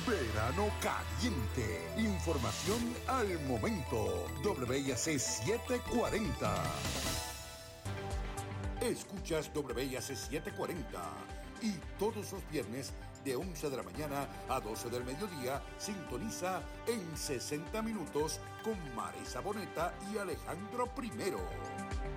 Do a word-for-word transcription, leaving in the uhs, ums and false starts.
Verano caliente. Información al momento. W I A C setecientos cuarenta. Escuchas W I A C setecientos cuarenta. Y todos los viernes de once de la mañana a doce del mediodía sintoniza en sesenta minutos con Marisa Boneta y Alejandro Primero.